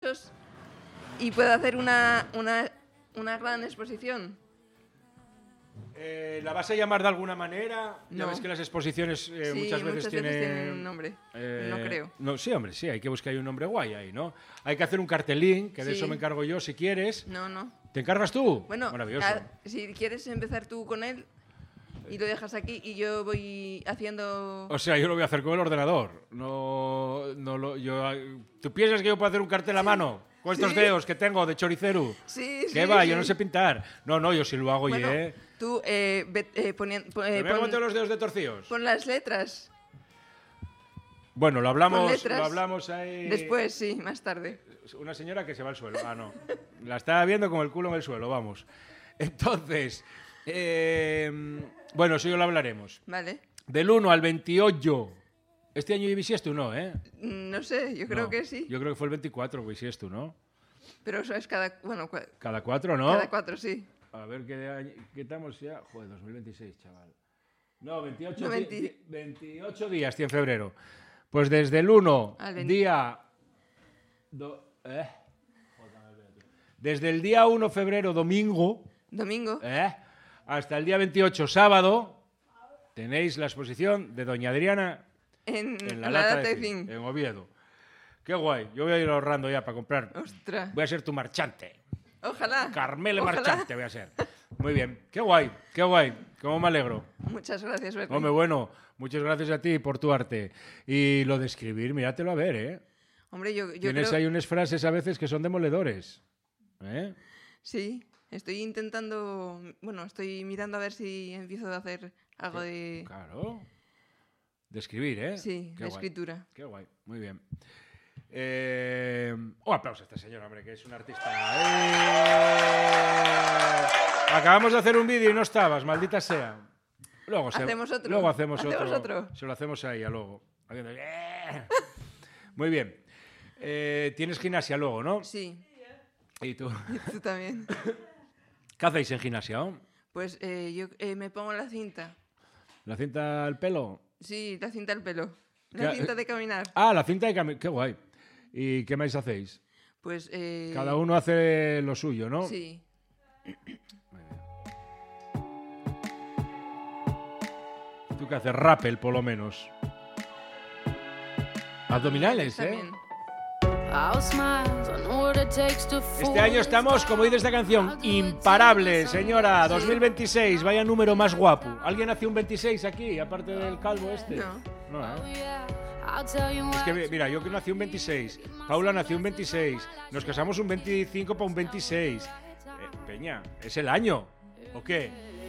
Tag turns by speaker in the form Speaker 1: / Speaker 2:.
Speaker 1: cursos y puedo hacer una gran exposición.
Speaker 2: ¿La vas a llamar de alguna manera? Ya
Speaker 1: No.
Speaker 2: ves que las exposiciones
Speaker 1: Sí,
Speaker 2: muchas veces
Speaker 1: tienen un nombre. No creo.
Speaker 2: No, sí, hombre, sí, hay que buscar ahí un nombre guay ahí, ¿no? Hay que hacer un cartelín, que de
Speaker 1: Sí.
Speaker 2: eso me encargo yo si quieres.
Speaker 1: No.
Speaker 2: ¿Te encargas tú?
Speaker 1: Bueno,
Speaker 2: Maravilloso.
Speaker 1: si quieres empezar tú con él y lo dejas aquí y yo voy haciendo...
Speaker 2: O sea, yo lo voy a hacer con el ordenador. ¿Tú piensas que yo puedo hacer un cartel a mano? Con estos dedos que tengo de choricero.
Speaker 1: Sí,
Speaker 2: ¿Qué va? Yo no sé pintar. No, yo sí lo hago,
Speaker 1: Bueno,
Speaker 2: oye.
Speaker 1: tú
Speaker 2: ¿Pero mira cómo tengo los dedos de torcidos?
Speaker 1: pon las letras.
Speaker 2: Bueno, lo
Speaker 1: Pon letras.
Speaker 2: hablamos ahí.
Speaker 1: Después, sí, más tarde.
Speaker 2: Una señora que se va al suelo. Ah, no. La estaba viendo con el culo en el suelo, vamos. Entonces, bueno, eso ya lo hablaremos.
Speaker 1: Vale.
Speaker 2: Del 1 al 28. Este año bisiesto, ¿no?
Speaker 1: No sé, yo creo
Speaker 2: No,
Speaker 1: que sí.
Speaker 2: Yo creo que fue el 24, bisiesto, ¿no?
Speaker 1: Pero eso es cada... Bueno,
Speaker 2: Cada 4, ¿no?
Speaker 1: cada 4, sí.
Speaker 2: A ver, ¿qué estamos ya? Joder, 2026, chaval. No, 28,
Speaker 1: No,
Speaker 2: 28 días, 100 febrero. Pues desde el 1,
Speaker 1: Al 20.
Speaker 2: Desde el día 1 febrero, domingo,
Speaker 1: Domingo.
Speaker 2: hasta el día 28, sábado, tenéis la exposición de Doña Adriana
Speaker 1: En
Speaker 2: la
Speaker 1: la
Speaker 2: lata
Speaker 1: data
Speaker 2: de
Speaker 1: de
Speaker 2: zinc,
Speaker 1: zinc.
Speaker 2: en Oviedo. Qué guay. Yo voy a ir ahorrando ya para comprar.
Speaker 1: Ostras.
Speaker 2: Voy a ser tu marchante.
Speaker 1: Ojalá.
Speaker 2: Carmele
Speaker 1: Ojalá.
Speaker 2: marchante voy a ser. Muy bien. Qué guay, qué guay. Cómo me alegro.
Speaker 1: Muchas gracias, Bernie.
Speaker 2: Hombre, bueno, muchas gracias a ti por tu arte. Y lo de escribir, míratelo a ver, ¿eh?
Speaker 1: Hombre, yo
Speaker 2: Tienes
Speaker 1: creo...
Speaker 2: ahí unas frases a veces que son demoledores. ¿Eh?
Speaker 1: Sí, estoy intentando... Bueno, estoy mirando a ver si empiezo a hacer algo de...
Speaker 2: Claro. De escribir, ¿eh?
Speaker 1: Sí,
Speaker 2: Qué
Speaker 1: de
Speaker 2: guay.
Speaker 1: escritura.
Speaker 2: Qué guay, muy bien. Un aplauso a esta señora, hombre, que es una artista. Acabamos de hacer un vídeo y no estabas, maldita sea. Luego
Speaker 1: Hacemos otro.
Speaker 2: Luego hacemos
Speaker 1: Hacemos otro.
Speaker 2: Se lo hacemos a ella luego. Haciendo, Muy bien. Tienes gimnasia luego, ¿no?
Speaker 1: Sí,
Speaker 2: ¿Y tú?
Speaker 1: tú también.
Speaker 2: ¿Qué hacéis en gimnasia? ¿Oh?
Speaker 1: Pues yo me pongo la cinta.
Speaker 2: ¿La cinta al pelo?
Speaker 1: Sí, la cinta al pelo. La cinta de caminar.
Speaker 2: Ah, la cinta de caminar. Qué guay. ¿Y qué más hacéis?
Speaker 1: Pues...
Speaker 2: Cada uno hace lo suyo, ¿no?
Speaker 1: Sí.
Speaker 2: Tú que haces rappel, por lo menos. Abdominales, ¿eh?
Speaker 1: También.
Speaker 2: Este año estamos, como dice esta canción, imparables, señora. 2026, vaya número más guapo. ¿Alguien nació un 26 aquí, aparte del calvo este?
Speaker 1: No.
Speaker 2: No, ¿eh? Es que, mira, yo que nací un 26, Paula nació un 26, nos casamos un 25 para un 26. Peña, ¿es el año? ¿O qué?